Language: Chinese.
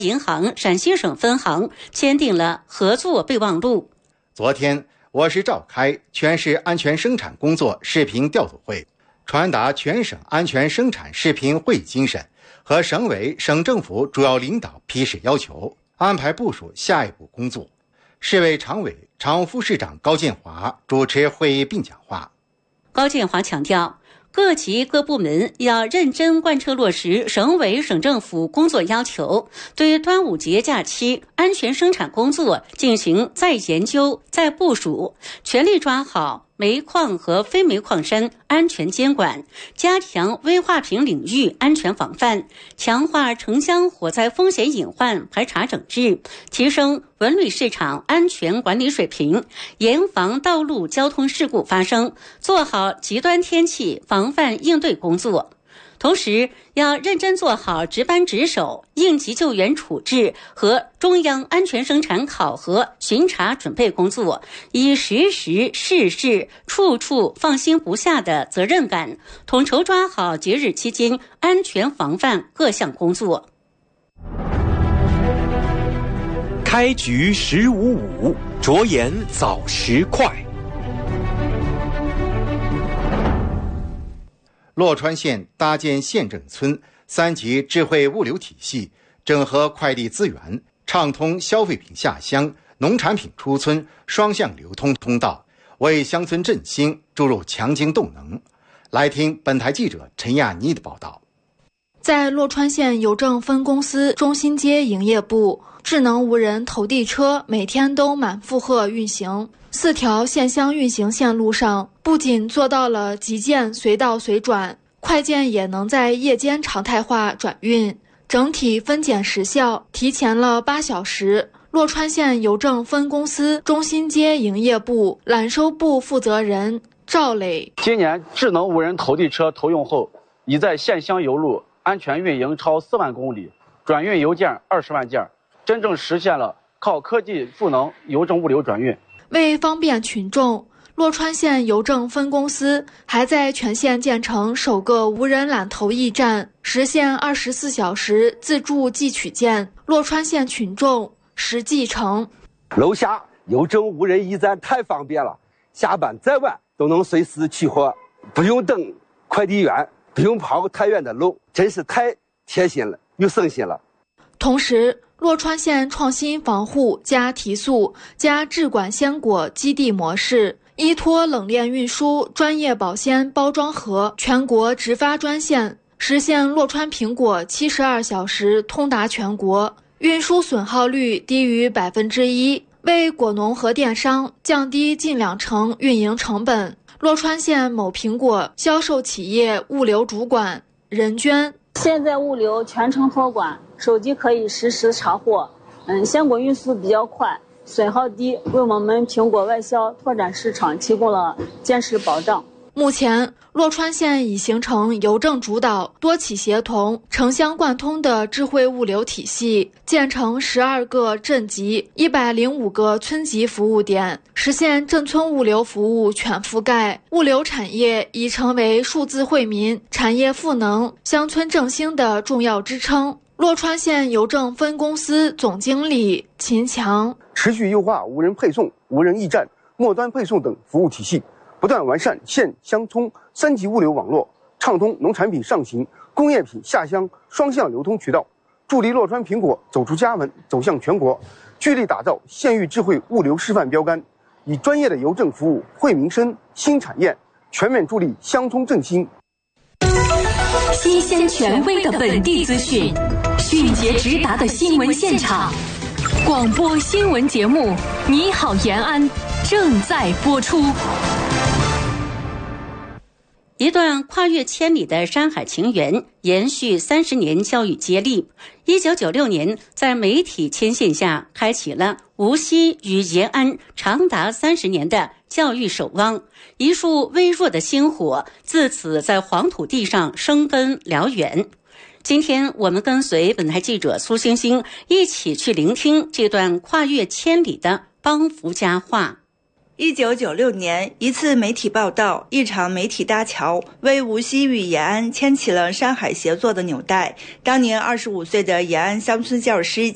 银行陕西省分行签订了合作备忘录。 昨天，我市召开全市安全生产工作视频调度会，传达全省安全生产视频会议精神和省委省政府主要领导批示要求，安排部署下一步工作。市委常委、常务副市长高建华主持会议并讲话。 高建华强调，各级各部门要认真贯彻落实省委省政府工作要求，对端午节假期安全生产工作进行再研究、再部署，全力抓好煤矿和非煤矿山安全监管，加强危化品领域安全防范，强化城乡火灾风险隐患排查整治，提升文旅市场安全管理水平，严防道路交通事故发生，做好极端天气防范应对工作。同时，要认真做好值班值守、应急救援处置和中央安全生产考核巡查准备工作，以时时事事处处放心不下的责任感，统筹抓好节日期间安全防范各项工作。 开局10:55，着眼早10快。 洛川县搭建县政村3级智慧物流体系，整合快递资源，畅通消费品下乡、农产品出村双向流通通道，为乡村振兴注入强劲动能。来听本台记者陈亚妮的报道。 在洛川县邮政分公司中心街营业部，智能无人投递车每天都满负荷运行。4条县乡运行线路上，不仅做到了急件随到随转，快件也能在夜间常态化转运，整体分拣时效提前了8小时。洛川县邮政分公司中心街营业部揽收部负责人赵磊： 今年智能无人投递车投用后，已在县乡邮路安全运营超4万公里，转运邮件20万件，真正实现了靠科技赋能邮政物流转运。 为方便群众，洛川县邮政分公司还在全县建成首个无人揽投驿站，实现24小时自助寄取件。洛川县群众实际乘。 楼下邮政无人驿站太方便了，下班再晚都能随时取货，不用等快递员，不用跑太远的路，真是太贴心了，又省心了。 同时，洛川县创新防护加提速加智管鲜果基地模式，依托冷链运输专业保鲜包装盒全国直发专线，实现洛川苹果72小时通达全国，运输损耗率低于1%，为果农和电商降低近2成运营成本。洛川县某苹果销售企业物流主管任娟： 现在物流全程托管，手机可以实时查货，鲜果运输比较快，损耗低，为我们苹果外销拓展市场提供了坚实保障。 目前，洛川县已形成邮政主导、多企协同、城乡贯通的智慧物流体系，建成12个镇级、105个村级服务点，实现镇村物流服务全覆盖。物流产业已成为数字惠民、产业赋能、乡村振兴的重要支撑。洛川县邮政分公司总经理秦强： 持续优化无人配送、无人驿站、末端配送等服务体系，不断完善县乡村3级物流网络，畅通农产品上行、工业品下乡双向流通渠道，助力洛川苹果走出家门，走向全国，聚力打造县域智慧物流示范标杆，以专业的邮政服务惠民生、新产业，全面助力乡村振兴。 新鲜权威的本地资讯，迅捷直达的新闻现场，广播新闻节目《你好延安》正在播出。 一段跨越千里的山海情缘，延续30年教育接力。1996年，在媒体牵线下，开启了无锡与延安长达30年的教育守望。一束微弱的星火，自此在黄土地上生根燎原。今天我们跟随本台记者苏星星一起去聆听这段跨越千里的帮扶佳话。 1996年，一次媒体报道，一场媒体搭桥，为无锡与延安牵起了山海协作的纽带。当年25岁的延安乡村教师